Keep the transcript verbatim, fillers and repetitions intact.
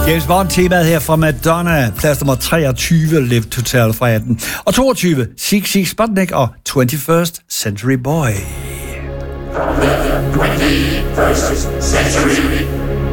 James Bond-temaet her fra Madonna, plads nummer treogtyve, Live to Tell fra atten. Og toogtyve, Sigue Sigue Sputnik og twenty-first Century Boy. From the twenty-first century